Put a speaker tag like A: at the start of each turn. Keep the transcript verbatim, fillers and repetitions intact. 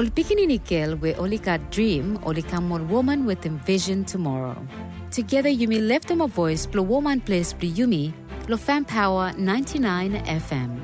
A: Ol Pikininikel we Olika dream, Olika mon woman with envision tomorrow. Together you may lift them a voice, blow woman place, blow yumi, blow fan power ninety-nine F M.